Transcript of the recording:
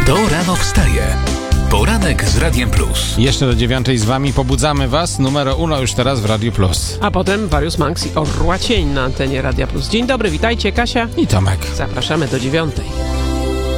Kto rano wstaje? Poranek z Radiem Plus. Jeszcze do 9 z wami pobudzamy was. Numero 1 już teraz w Radiu Plus. A potem Warius Manx i Orła Cień na antenie Radia Plus. Dzień dobry, witajcie, Kasia I Tomek. Zapraszamy do 9.